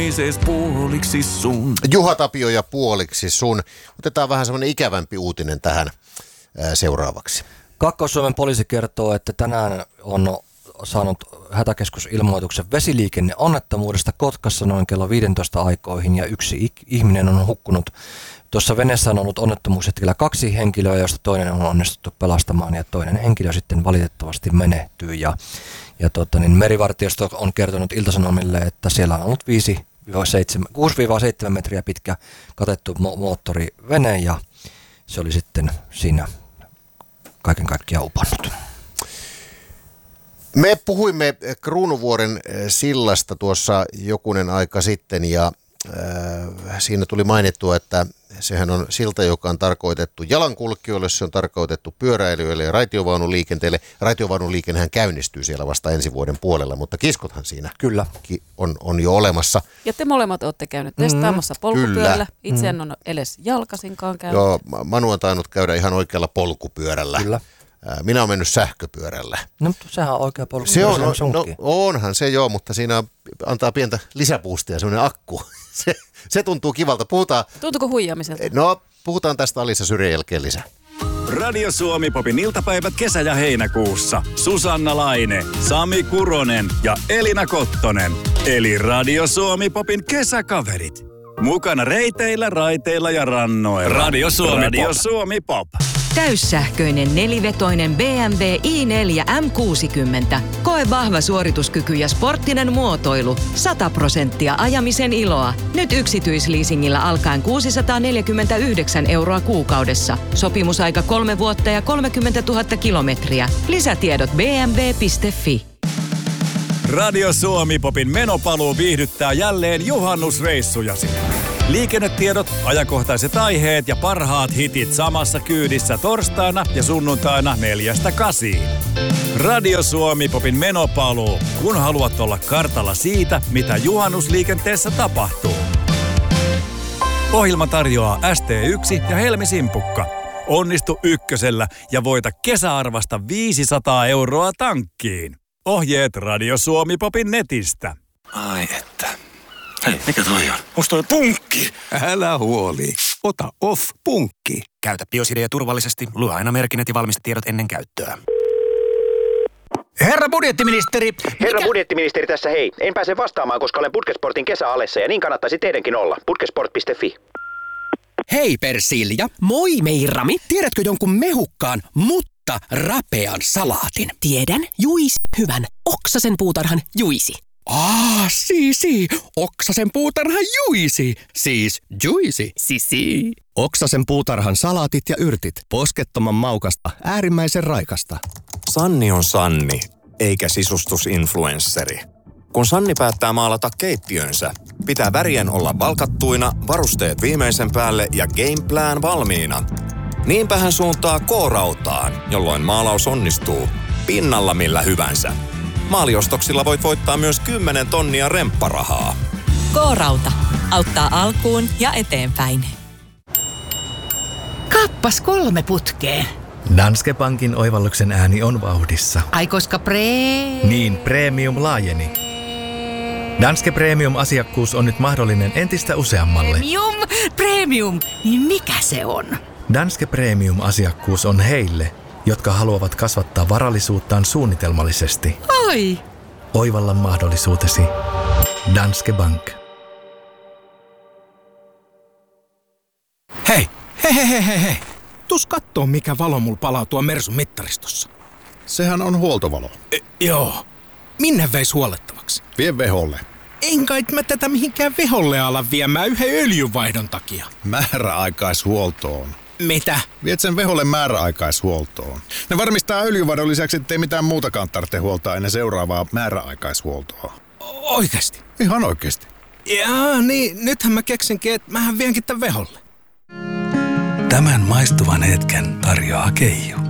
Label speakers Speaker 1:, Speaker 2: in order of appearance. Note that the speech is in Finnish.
Speaker 1: Puoliksi sun.
Speaker 2: Juha Tapio ja puoliksi sun. Otetaan vähän semmoinen ikävämpi uutinen tähän seuraavaksi.
Speaker 3: Kaakkois-Suomen poliisi kertoo, että tänään on saanut hätäkeskusilmoituksen vesiliikenneonnettomuudesta Kotkassa noin kello 15 aikoihin ja yksi ihminen on hukkunut. Tuossa veneessä on ollut onnettomuushetkellä 2 henkilöä, joista toinen on onnistuttu pelastamaan ja toinen henkilö sitten valitettavasti menehtyy. Merivartiosto on kertonut Ilta-Sanomille, että siellä on ollut 6-7 metriä pitkä katettu moottorivene ja se oli sitten siinä kaiken kaikkiaan uponnut.
Speaker 2: Me puhuimme Kruunuvuoren sillasta tuossa jokunen aika sitten ja siinä tuli mainittua, että sehän on silta, joka on tarkoitettu jalankulkijoille, se on tarkoitettu pyöräilijöille ja raitiovaunuliikenteelle. Raitiovaunuliikennehän käynnistyy siellä vasta ensi vuoden puolella, mutta kiskothan siinä
Speaker 3: kyllä
Speaker 2: on jo olemassa.
Speaker 4: Ja te molemmat olette käyneet testaamassa polkupyörällä. Itse en ole edes jalkasinkaan käynyt.
Speaker 2: Joo, Manu on tainnut käydä ihan oikealla polkupyörällä.
Speaker 3: Kyllä.
Speaker 2: Minä olen mennyt sähköpyörällä.
Speaker 3: No, sehän on oikea polkupyörä.
Speaker 2: Onhan se joo, mutta siinä antaa pientä lisäboostia, semmoinen akku. Se tuntuu kivalta.
Speaker 4: Tuntuuko huijaamiselta?
Speaker 2: No, puhutaan tästä Alisa Syrjän jälkeen lisää.
Speaker 1: Radio Suomi Popin iltapäivät kesä- ja heinäkuussa. Susanna Laine, Sami Kuronen ja Elina Kottonen. Eli Radio Suomi Popin kesäkaverit. Mukana reiteillä, raiteilla ja rannoilla. Radio Suomi Pop.
Speaker 5: Täyssähköinen nelivetoinen BMW i4 M60. Koe vahva suorituskyky ja sporttinen muotoilu. 100% ajamisen iloa. Nyt yksityisleasingillä alkaen 649 € kuukaudessa. Sopimusaika 3 vuotta ja 30 000 kilometriä. Lisätiedot bmw.fi.
Speaker 1: Radio Suomi Popin menopaluu viihdyttää jälleen juhannusreissujasi. Liikennetiedot, ajankohtaiset aiheet ja parhaat hitit samassa kyydissä torstaina ja sunnuntaina 4-8. Radio Suomi Popin menopaluu, kun haluat olla kartalla siitä, mitä juhannusliikenteessä tapahtuu. Ohjelma tarjoaa ST1 ja Helmi Simpukka. Onnistu ykkösellä ja voita kesäarvasta 500 € tankkiin. Ohjeet Radio Suomi Popin netistä.
Speaker 6: Ai että. Hei, mikä toi on? Musta toi punkki.
Speaker 7: Älä huoli. Ota Off-punkki.
Speaker 6: Käytä Biosidea turvallisesti. Lue aina merkinnät ja valmistetiedot ennen käyttöä.
Speaker 7: Herra budjettiministeri.
Speaker 8: Herra budjettiministeri tässä hei. En pääse vastaamaan, koska olen Putkesportin kesäalessa ja niin kannattaisi teidänkin olla. Putkesport.fi.
Speaker 9: Hei Persilja. Moi Meirami. Tiedätkö jonkun mehukkaan, mutta rapean salaatin?
Speaker 10: Tiedän. Juisi. Hyvän. Oksasen puutarhan juisi.
Speaker 9: Oksasen puutarhan juisi. Siis juisi.
Speaker 10: Sisi.
Speaker 11: Oksasen puutarhan salaatit ja yrtit. Poskettoman maukasta, äärimmäisen raikasta.
Speaker 12: Sanni on Sanni, eikä sisustusinfluensseri. Kun Sanni päättää maalata keittiönsä, pitää värien olla valkattuina, varusteet viimeisen päälle ja gameplan valmiina. Niinpä hän suuntaa K-rautaan, jolloin maalaus onnistuu pinnalla millä hyvänsä. Maaliostoksilla voit voittaa myös 10 tonnia rempparahaa.
Speaker 10: K-rauta. Auttaa alkuun ja eteenpäin.
Speaker 13: Kappas 3 putkeen.
Speaker 14: Danske Bankin oivalluksen ääni on vauhdissa.
Speaker 13: Ai koska
Speaker 14: Niin, premium laajeni. Danske Premium-asiakkuus on nyt mahdollinen entistä useammalle.
Speaker 13: Premium. Niin mikä se on?
Speaker 14: Danske Premium-asiakkuus on heille, jotka haluavat kasvattaa varallisuuttaan suunnitelmallisesti.
Speaker 13: Oi!
Speaker 14: Oivalla mahdollisuutesi. Danske Bank.
Speaker 7: Hei. Tus kattoo, mikä valo mulla palaa tuo Mersun mittaristossa.
Speaker 15: Sehän on huoltovalo.
Speaker 7: Joo. Minne veis huollettavaksi?
Speaker 15: Vie veholle.
Speaker 7: En kai mä tätä mihinkään veholle ala viemään yhden öljynvaihdon takia.
Speaker 15: Määräaikaishuoltoon.
Speaker 7: Mitä?
Speaker 15: Viet sen veholle määräaikaishuoltoon. Ne varmistaa öljyvaihdon lisäksi, ettei mitään muutakaan tarvitse huoltaa ennen seuraavaa määräaikaishuoltoa.
Speaker 7: Oikeesti?
Speaker 15: Ihan oikeesti.
Speaker 7: Jaa, niin nythän mä keksinkin, että mähän vienkin tän veholle.
Speaker 16: Tämän maistuvan hetken tarjoaa Keijo.